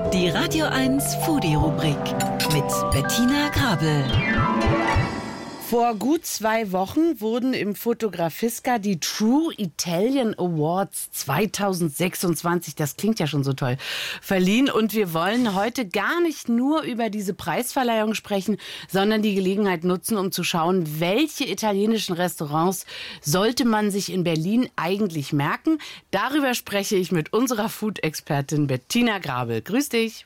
Die Radio 1 Foodie-Rubrik mit Bettina Grabel. Vor gut 2 Wochen wurden im Fotografiska die True Italian Awards 2026, das klingt ja schon so toll, verliehen. Und wir wollen heute gar nicht nur über diese Preisverleihung sprechen, sondern die Gelegenheit nutzen, um zu schauen, welche italienischen Restaurants sollte man sich in Berlin eigentlich merken. Darüber spreche ich mit unserer Food-Expertin Bettina Grabel. Grüß dich.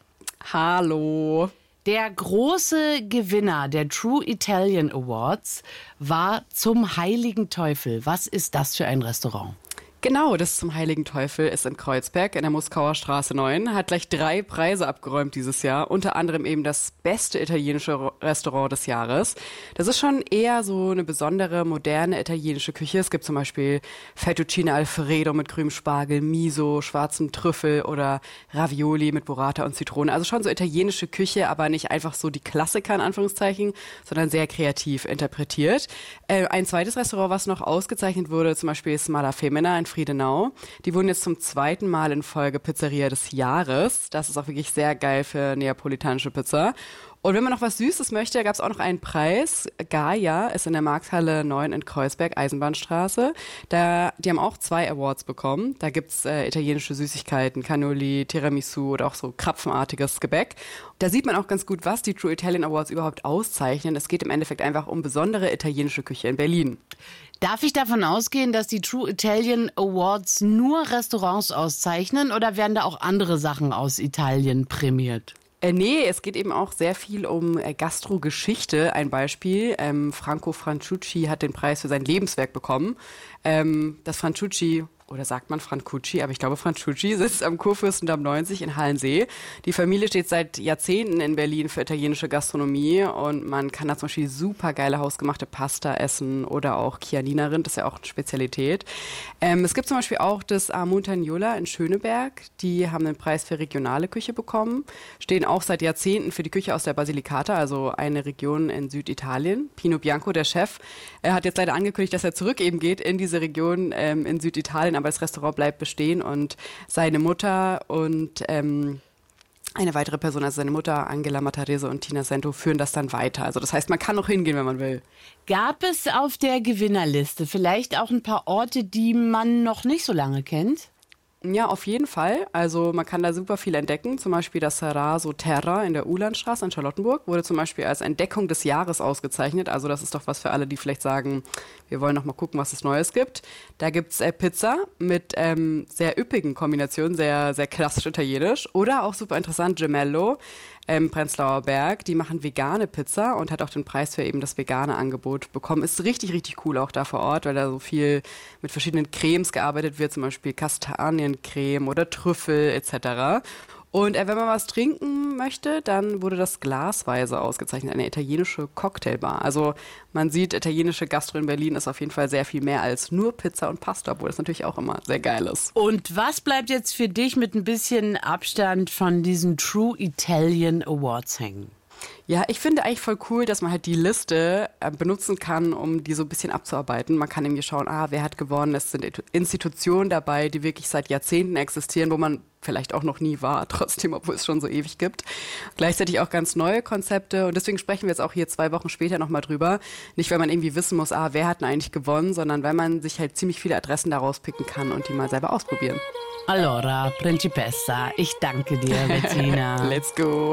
Hallo. Der große Gewinner der True Italian Awards war Zum Heiligen Teufel. Was ist das für ein Restaurant? Genau, das Zum Heiligen Teufel ist in Kreuzberg in der Moskauer Straße 9, hat gleich 3 Preise abgeräumt dieses Jahr, unter anderem eben das beste italienische Restaurant des Jahres. Das ist schon eher so eine besondere, moderne italienische Küche. Es gibt zum Beispiel Fettuccine Alfredo mit grünem Spargel, Miso, schwarzem Trüffel oder Ravioli mit Burrata und Zitrone. Also schon so italienische Küche, aber nicht einfach so die Klassiker in Anführungszeichen, sondern sehr kreativ interpretiert. Ein zweites Restaurant, was noch ausgezeichnet wurde, zum Beispiel ist Mala Femina in Friedenau. Die wurden jetzt zum 2. Mal in Folge Pizzeria des Jahres. Das ist auch wirklich sehr geil für neapolitanische Pizza. Und wenn man noch was Süßes möchte, gab es auch noch einen Preis. Gaia ist in der Markthalle 9 in Kreuzberg, Eisenbahnstraße. Die haben auch 2 Awards bekommen. Da gibt's italienische Süßigkeiten, Cannoli, Tiramisu oder auch so krapfenartiges Gebäck. Da sieht man auch ganz gut, was die True Italian Awards überhaupt auszeichnen. Es geht im Endeffekt einfach um besondere italienische Küche in Berlin. Darf ich davon ausgehen, dass die True Italian Awards nur Restaurants auszeichnen oder werden da auch andere Sachen aus Italien prämiert? Nee, es geht eben auch sehr viel um Gastrogeschichte. Ein Beispiel, Franco Franciucci hat den Preis für sein Lebenswerk bekommen. Das Franciucci, oder sagt man Francucci, aber ich glaube Franciucci, sitzt am Kurfürstendamm 90 in Hallensee. Die Familie steht seit Jahrzehnten in Berlin für italienische Gastronomie und man kann da zum Beispiel super geile hausgemachte Pasta essen oder auch Chianina-Rind, das ist ja auch eine Spezialität. Es gibt zum Beispiel auch das Montagnola in Schöneberg, die haben den Preis für regionale Küche bekommen, stehen auch seit Jahrzehnten für die Küche aus der Basilicata, also eine Region in Süditalien. Pino Bianco, der Chef, hat jetzt leider angekündigt, dass er zurück eben geht in diese Region in Süditalien, aber das Restaurant bleibt bestehen und seine Mutter und eine weitere Person, also seine Mutter, Angela Matarese und Tina Sento, führen das dann weiter. Also das heißt, man kann noch hingehen, wenn man will. Gab es auf der Gewinnerliste vielleicht auch ein paar Orte, die man noch nicht so lange kennt? Ja, auf jeden Fall. Also man kann da super viel entdecken. Zum Beispiel das Raso Terra in der Uhlandstraße in Charlottenburg wurde zum Beispiel als Entdeckung des Jahres ausgezeichnet. Also das ist doch was für alle, die vielleicht sagen, wir wollen noch mal gucken, was es Neues gibt. Da gibt's Pizza mit sehr üppigen Kombinationen, sehr, sehr klassisch italienisch. Oder auch super interessant, Gemello. Prenzlauer Berg, die machen vegane Pizza und hat auch den Preis für eben das vegane Angebot bekommen. Ist richtig, richtig cool auch da vor Ort, weil da so viel mit verschiedenen Cremes gearbeitet wird, zum Beispiel Kastaniencreme oder Trüffel etc. Und wenn man was trinken möchte, dann wurde das Glasweise ausgezeichnet, eine italienische Cocktailbar. Also man sieht, italienische Gastro in Berlin ist auf jeden Fall sehr viel mehr als nur Pizza und Pasta, obwohl das natürlich auch immer sehr geil ist. Und was bleibt jetzt für dich mit ein bisschen Abstand von diesen True Italian Awards hängen? Ja, ich finde eigentlich voll cool, dass man halt die Liste benutzen kann, um die so ein bisschen abzuarbeiten. Man kann irgendwie schauen, wer hat gewonnen. Es sind Institutionen dabei, die wirklich seit Jahrzehnten existieren, wo man vielleicht auch noch nie war, trotzdem, obwohl es schon so ewig gibt. Gleichzeitig auch ganz neue Konzepte und deswegen sprechen wir jetzt auch hier 2 Wochen später nochmal drüber. Nicht, weil man irgendwie wissen muss, wer hat denn eigentlich gewonnen, sondern weil man sich halt ziemlich viele Adressen daraus picken kann und die mal selber ausprobieren. Allora, Principessa, ich danke dir, Bettina. Let's go.